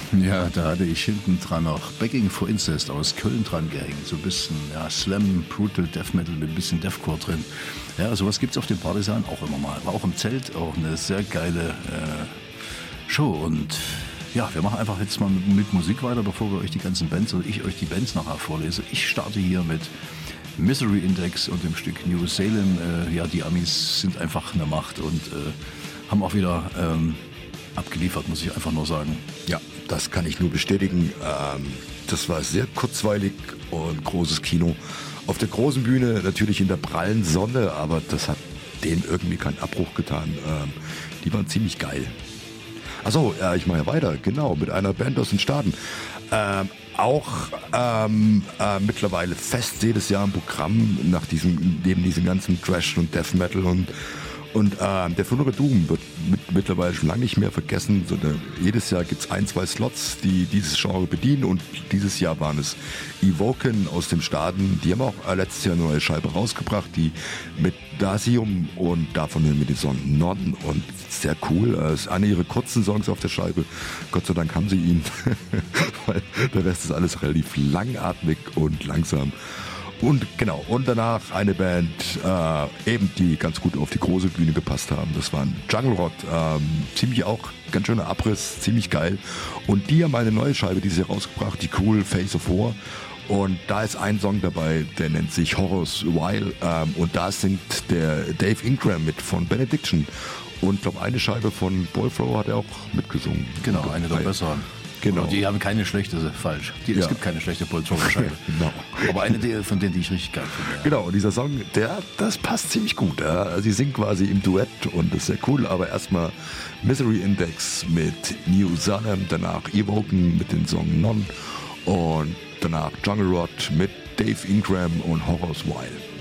Ja, da hatte ich hinten dran noch Begging for Incest aus Köln dran gehängt. So ein bisschen Slam, Brutal Death Metal mit ein bisschen Deathcore drin. Ja, sowas gibt's auf dem Partisan auch immer mal. War auch im Zelt auch eine sehr geile Show. Und ja, wir machen einfach jetzt mal mit Musik weiter, bevor wir euch die ganzen Bands oder ich euch die Bands nachher vorlese. Ich starte hier mit Misery Index und dem Stück New Salem. Die Amis sind einfach eine Macht und haben auch wieder abgeliefert, muss ich einfach nur sagen. Ja, das kann ich nur bestätigen. Das war sehr kurzweilig und großes Kino. Auf der großen Bühne natürlich in der prallen Sonne, aber das hat denen irgendwie keinen Abbruch getan. Die waren ziemlich geil. Achso, ich mache ja weiter, genau, mit einer Band aus den Staaten. Mittlerweile fest jedes Jahr im Programm neben diesem ganzen Thrash und Death Metal und der Funeral Doom wird mittlerweile schon lange nicht mehr vergessen. Jedes Jahr gibt es 1-2 Slots, die dieses Genre bedienen und dieses Jahr waren es Evoken aus den Staaten. Die haben auch letztes Jahr eine neue Scheibe rausgebracht, die mit Dasium und davon mit dem Song Non und sehr cool. Es ist eine ihrer kurzen Songs auf der Scheibe. Gott sei Dank haben sie ihn, weil der Rest ist alles relativ langatmig und langsam. Und genau, und danach eine Band, die ganz gut auf die große Bühne gepasst haben. Das waren Jungle Rot, ziemlich auch ganz schöner Abriss, ziemlich geil. Und die haben eine neue Scheibe dieses Jahr rausgebracht, die Cool Face of War. Und da ist ein Song dabei, der nennt sich Horrors While. Und da singt der Dave Ingram mit von Benediction. Und ich glaube, eine Scheibe von Boyflow hat er auch mitgesungen. Genau, eine der besseren. Genau. Und die haben keine schlechte, falsch. Es gibt keine schlechte Poltrover-Scheibe. Genau. Aber eine von denen, die ich richtig geil finde. Ja. Genau, und dieser Song, das passt ziemlich gut. Ja. Sie singen quasi im Duett und das ist sehr cool. Aber erstmal Misery Index mit New Salem, danach Evoken mit dem Song Non und danach Jungle Rot mit Dave Ingram und Horrors While.